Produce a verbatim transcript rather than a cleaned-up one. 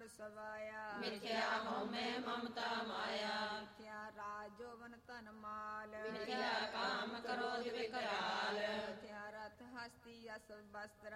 ਮਦ ਸਵਾਇਆ। ਮਿਥਿਆ ਹਉਮੈ ਮਮਤਾ ਮਾਇਆ। ਮਿਥਿਆ ਰਾਜ ਜੋਵਨ ਧਨ ਮਾਲ। ਮਿਥਿਆ ਕਾਮ ਕ੍ਰੋਧ ਵਿਕਰਾਲ। ਮਿਥਿਆ ਰਥ ਹਸਤੀ ਅਸ ਵਸਤਰ।